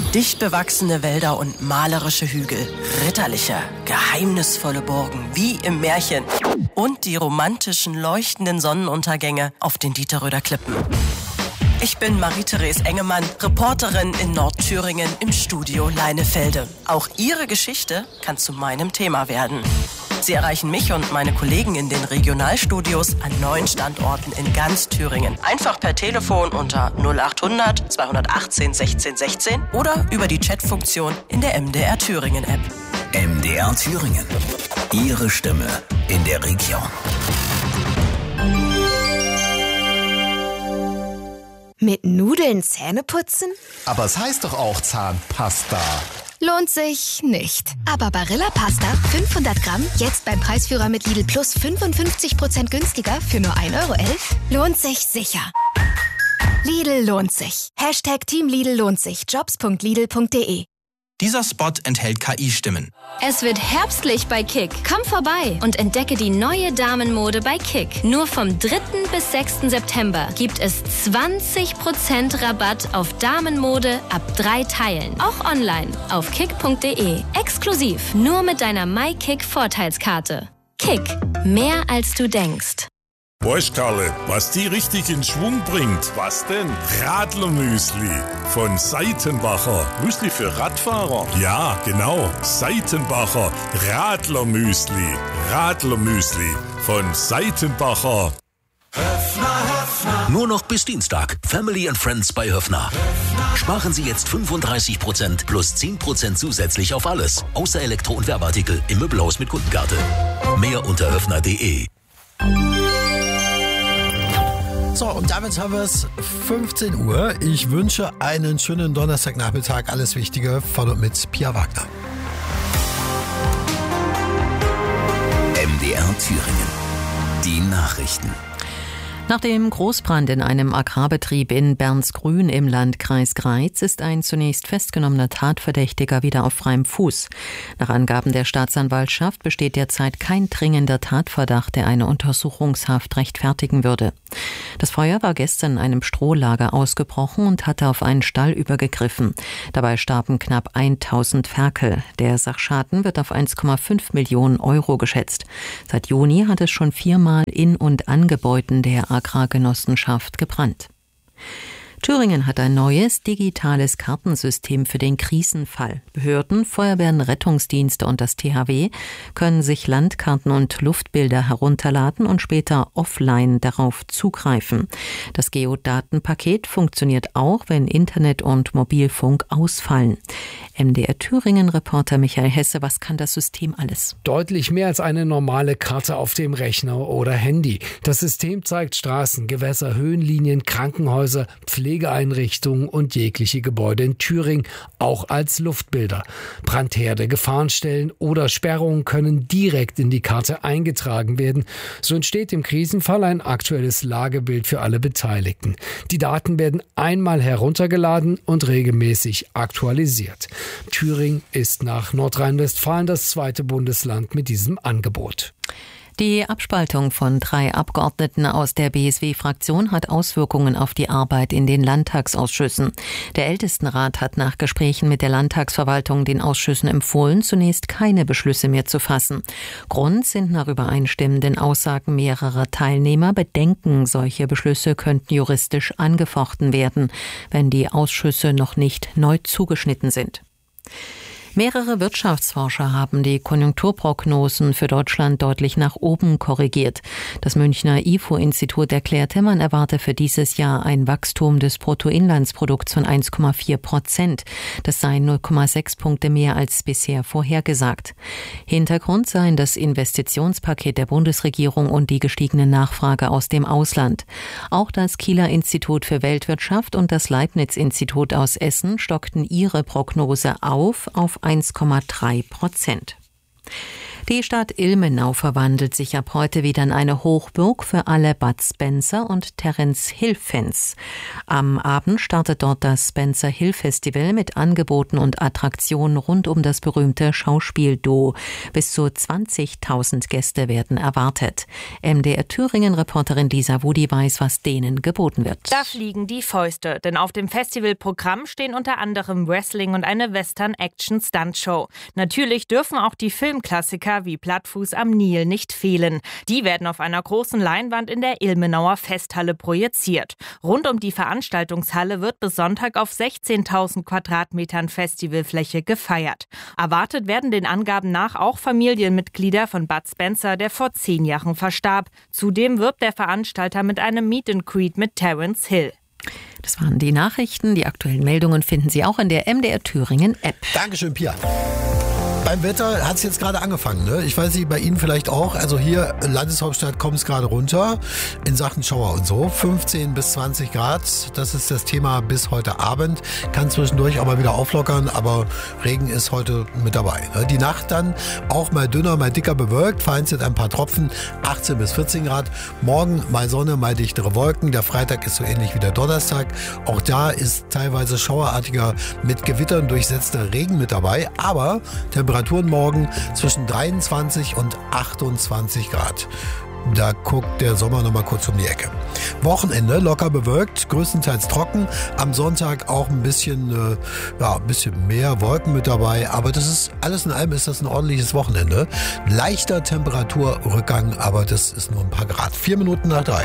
Dicht bewachsene Wälder und malerische Hügel, ritterliche, geheimnisvolle Burgen, wie im Märchen. Und die romantischen, leuchtenden Sonnenuntergänge auf den Dieterröder Klippen. Ich bin Marie-Therese Engemann, Reporterin in Nordthüringen im Studio Leinefelde. Auch Ihre Geschichte kann zu meinem Thema werden. Sie erreichen mich und meine Kollegen in den Regionalstudios an 9 Standorten in ganz Thüringen. Einfach per Telefon unter 0800 218 16 16 oder über die Chatfunktion in der MDR Thüringen App. MDR Thüringen. Ihre Stimme in der Region. Mit Nudeln Zähne putzen? Aber es heißt doch auch Zahnpasta. Lohnt sich nicht. Aber Barilla Pasta, 500 Gramm, jetzt beim Preisführer mit Lidl Plus 55% günstiger für nur 1,11 €, lohnt sich sicher. Lidl lohnt sich. Hashtag Team Lidl lohnt sich. Jobs.lidl.de. Dieser Spot enthält KI-Stimmen. Es wird herbstlich bei Kick. Komm vorbei und entdecke die neue Damenmode bei Kick. Nur vom 3. bis 6. September gibt es 20% Rabatt auf Damenmode ab 3 Teilen. Auch online auf kick.de. Exklusiv nur mit deiner MyKick-Vorteilskarte. Kick. Mehr als du denkst. Weißt Karle, was die richtig in Schwung bringt? Was denn? Radlermüsli von Seitenbacher. Müsli für Radfahrer? Ja, genau. Seitenbacher Radlermüsli. Radlermüsli von Seitenbacher. Nur noch bis Dienstag. Family and Friends bei Höffner. Sparen Sie jetzt 35% plus 10% zusätzlich auf alles. Außer Elektro- und Werbeartikel im Möbelhaus mit Kundenkarte. Mehr unter höffner.de. So, und damit haben wir es 15 Uhr. Ich wünsche einen schönen Donnerstagnachmittag. Alles Wichtige von und mit Pia Wagner. MDR Thüringen. Die Nachrichten. Nach dem Großbrand in einem Agrarbetrieb in Bernsgrün im Landkreis Greiz ist ein zunächst festgenommener Tatverdächtiger wieder auf freiem Fuß. Nach Angaben der Staatsanwaltschaft besteht derzeit kein dringender Tatverdacht, der eine Untersuchungshaft rechtfertigen würde. Das Feuer war gestern in einem Strohlager ausgebrochen und hatte auf einen Stall übergegriffen. Dabei starben knapp 1000 Ferkel. Der Sachschaden wird auf 1,5 Millionen € geschätzt. Seit Juni hat es schon 4-mal in und an Gebäuden der Agrargenossenschaft gebrannt. Thüringen hat ein neues digitales Kartensystem für den Krisenfall. Behörden, Feuerwehren, Rettungsdienste und das THW können sich Landkarten und Luftbilder herunterladen und später offline darauf zugreifen. Das Geodatenpaket funktioniert auch, wenn Internet und Mobilfunk ausfallen. MDR Thüringen-Reporter Michael Hesse, was kann das System alles? Deutlich mehr als eine normale Karte auf dem Rechner oder Handy. Das System zeigt Straßen, Gewässer, Höhenlinien, Krankenhäuser, Pflegeeinrichtungen und jegliche Gebäude in Thüringen, auch als Luftbilder. Brandherde, Gefahrenstellen oder Sperrungen können direkt in die Karte eingetragen werden. So entsteht im Krisenfall ein aktuelles Lagebild für alle Beteiligten. Die Daten werden einmal heruntergeladen und regelmäßig aktualisiert. Thüringen ist nach Nordrhein-Westfalen das zweite Bundesland mit diesem Angebot. Die Abspaltung von 3 Abgeordneten aus der BSW-Fraktion hat Auswirkungen auf die Arbeit in den Landtagsausschüssen. Der Ältestenrat hat nach Gesprächen mit der Landtagsverwaltung den Ausschüssen empfohlen, zunächst keine Beschlüsse mehr zu fassen. Grund sind nach übereinstimmenden Aussagen mehrerer Teilnehmer Bedenken, solche Beschlüsse könnten juristisch angefochten werden, wenn die Ausschüsse noch nicht neu zugeschnitten sind. Mehrere Wirtschaftsforscher haben die Konjunkturprognosen für Deutschland deutlich nach oben korrigiert. Das Münchner IFO-Institut erklärte, man erwarte für dieses Jahr ein Wachstum des Bruttoinlandsprodukts von 1,4%. Das seien 0,6 Punkte mehr als bisher vorhergesagt. Hintergrund seien das Investitionspaket der Bundesregierung und die gestiegene Nachfrage aus dem Ausland. Auch das Kieler Institut für Weltwirtschaft und das Leibniz-Institut aus Essen stockten ihre Prognose auf 1,3%. Die Stadt Ilmenau verwandelt sich ab heute wieder in eine Hochburg für alle Bud Spencer und Terence Hill Fans. Am Abend startet dort das Spencer Hill Festival mit Angeboten und Attraktionen rund um das berühmte Schauspielduo. Bis zu 20.000 Gäste werden erwartet. MDR Thüringen-Reporterin Lisa Wudi weiß, was denen geboten wird. Da fliegen die Fäuste, denn auf dem Festivalprogramm stehen unter anderem Wrestling und eine Western-Action-Stunt-Show. Natürlich dürfen auch die Filmklassiker wie Plattfuß am Nil nicht fehlen. Die werden auf einer großen Leinwand in der Ilmenauer Festhalle projiziert. Rund um die Veranstaltungshalle wird bis Sonntag auf 16.000 Quadratmetern Festivalfläche gefeiert. Erwartet werden den Angaben nach auch Familienmitglieder von Bud Spencer, der vor 10 Jahren verstarb. Zudem wirbt der Veranstalter mit einem Meet and Greet mit Terence Hill. Das waren die Nachrichten. Die aktuellen Meldungen finden Sie auch in der MDR Thüringen App. Dankeschön, Pia. Beim Wetter hat es jetzt gerade angefangen, ne? Ich weiß nicht, bei Ihnen vielleicht auch. Also hier Landeshauptstadt kommt es gerade runter in Sachen Schauer und so. 15 bis 20 Grad, das ist das Thema bis heute Abend. Kann zwischendurch auch mal wieder auflockern, aber Regen ist heute mit dabei. Ne? Die Nacht dann auch mal dünner, mal dicker bewölkt, vereinzelt ein paar Tropfen, 18 bis 14 Grad. Morgen mal Sonne, mal dichtere Wolken. Der Freitag ist so ähnlich wie der Donnerstag. Auch da ist teilweise schauerartiger mit Gewittern durchsetzter Regen mit dabei, aber Temperaturen morgen zwischen 23 und 28 Grad. Da guckt der Sommer noch mal kurz um die Ecke. Wochenende locker bewölkt, größtenteils trocken. Am Sonntag auch ein bisschen mehr Wolken mit dabei. Aber das ist alles in allem ist das ein ordentliches Wochenende. Leichter Temperaturrückgang, aber das ist nur ein paar Grad. 4 Minuten nach 3.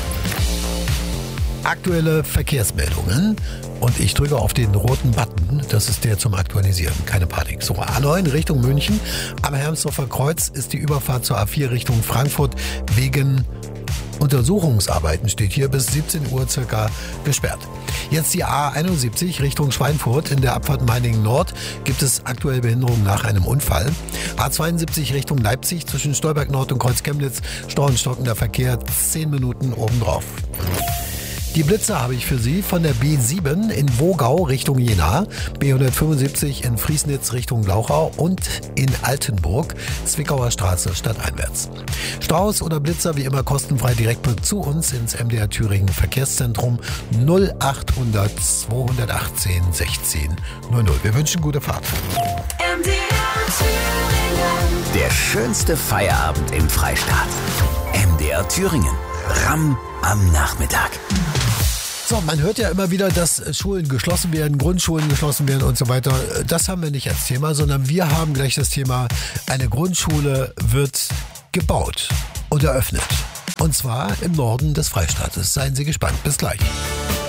Aktuelle Verkehrsmeldungen. Und ich drücke auf den roten Button. Das ist der zum Aktualisieren. Keine Panik. So, A9 Richtung München. Am Hermsdorfer Kreuz ist die Überfahrt zur A4 Richtung Frankfurt wegen Untersuchungsarbeiten, steht hier, bis 17 Uhr circa gesperrt. Jetzt die A71 Richtung Schweinfurt. In der Abfahrt Meiningen Nord gibt es aktuell Behinderungen nach einem Unfall. A72 Richtung Leipzig zwischen Stolberg Nord und Kreuz Chemnitz. Stau und stockender Verkehr, 10 Minuten obendrauf. Die Blitzer habe ich für Sie von der B7 in Wogau Richtung Jena, B175 in Friesnitz Richtung Glauchau und in Altenburg, Zwickauer Straße stadteinwärts. Staus oder Blitzer wie immer kostenfrei direkt zu uns ins MDR Thüringen Verkehrszentrum 0800 218 16 00. Wir wünschen gute Fahrt. MDR Thüringen. Der schönste Feierabend im Freistaat. MDR Thüringen. Ramm am Nachmittag. So, man hört ja immer wieder, dass Schulen geschlossen werden, Grundschulen geschlossen werden und so weiter. Das haben wir nicht als Thema, sondern wir haben gleich das Thema, eine Grundschule wird gebaut und eröffnet. Und zwar im Norden des Freistaates. Seien Sie gespannt. Bis gleich.